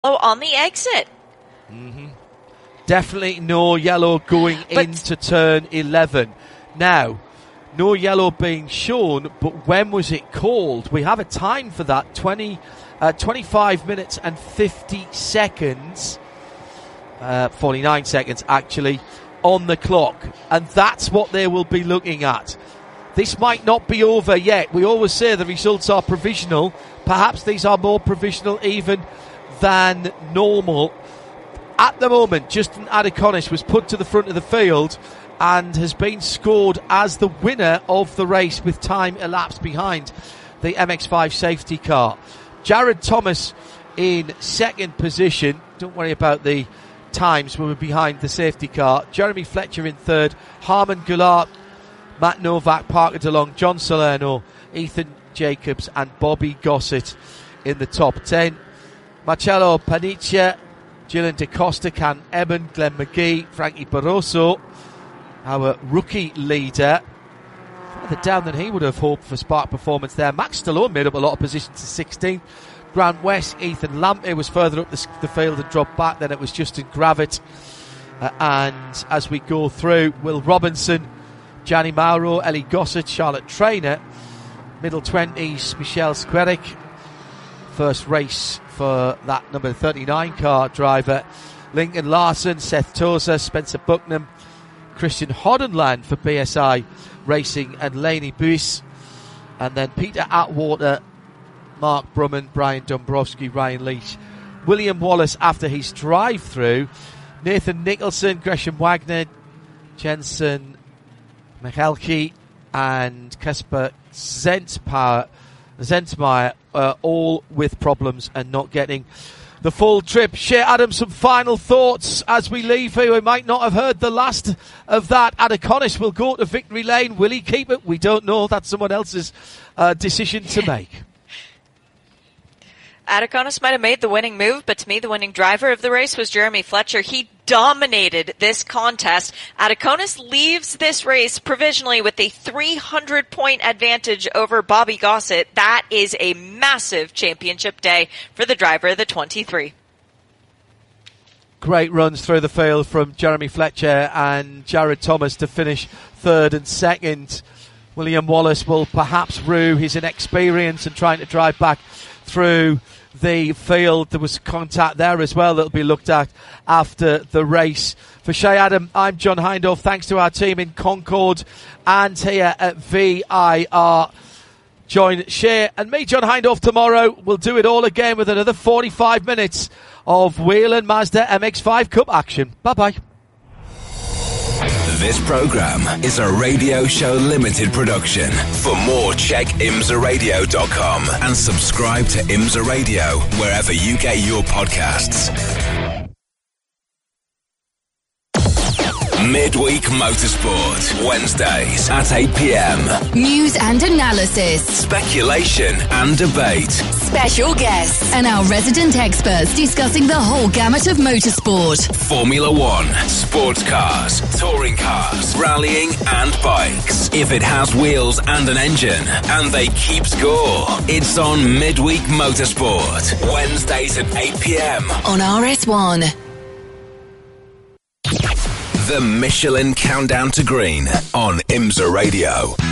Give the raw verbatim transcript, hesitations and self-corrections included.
yellow on the exit. Mm-hmm. Definitely no yellow going but into turn eleven. Now, no yellow being shown, but when was it called? We have a time for that, twenty, uh, twenty-five minutes and fifty seconds, uh, forty-nine seconds actually, on the clock. And that's what they will be looking at. This might not be over yet. We always say the results are provisional. Perhaps these are more provisional even than normal. At the moment, Justin Adeconis was put to the front of the field and has been scored as the winner of the race with time elapsed behind the M X five safety car. Jared Thomas in second position. Don't worry about the times when we're behind the safety car. Jeremy Fletcher in third. Harman Goulart, Matt Novak, Parker DeLong, John Salerno, Ethan Jacobs and Bobby Gossett in the top ten. Marcello Paniccia, Gillian DaCosta, Can Eben, Glenn McGee, Frankie Barroso, our rookie leader. Further down than he would have hoped for spark performance there. Max Stallone made up a lot of positions to sixteenth. Grant West, Ethan Lampe was further up the, the field and dropped back. Then it was Justin Gravitt. Uh, and as we go through, Will Robinson, Gianni Mauro, Ellie Gossett, Charlotte Traynor, middle twenties, Michelle Squeric. First race for that number thirty-nine car driver. Lincoln Larson, Seth Tozer, Spencer Bucknam, Christian Hoddenland for B S I Racing and Laney Buis. And then Peter Atwater, Mark Brumman, Brian Dombrowski, Ryan Leach, William Wallace after his drive-through, Nathan Nicholson, Gresham Wagner, Jensen Michalki and Kasper Zentmeyer, Zentmeyer uh, all with problems and not getting the full trip. Shea Adams, some final thoughts as we leave here. We might not have heard the last of that. Adeconis will go to victory lane. Will he keep it? We don't know. That's someone else's uh, decision to make. Adeconis might have made the winning move, but to me, the winning driver of the race was Jeremy Fletcher. He dominated this contest. Adeconis leaves this race provisionally with a three hundred point advantage over Bobby Gossett. That is a massive championship day for the driver of the twenty-three. Great runs through the field from Jeremy Fletcher and Jared Thomas to finish third and second. William Wallace will perhaps rue his inexperience and trying to drive back through the field. There was contact there as well that'll be looked at after the race. For Shea Adam, I'm John Hindhaugh. Thanks to our team in Concord and here at V I R. Join Shea and me, John Hindhaugh, tomorrow. We'll do it all again with another forty-five minutes of Whelen Mazda M X five Cup action. Bye-bye. This programme is a Radio Show Limited production. For more, check imsa radio dot com and subscribe to IMSA Radio wherever you get your podcasts. Midweek Motorsport, Wednesdays at eight p.m. News and analysis. Speculation and debate. Special guests and our resident experts discussing the whole gamut of motorsport. Formula One, sports cars, touring cars, rallying and bikes. If it has wheels and an engine and they keep score, it's on Midweek Motorsport, Wednesdays at eight p.m. on R S one. The Michelin Countdown to Green on IMSA Radio.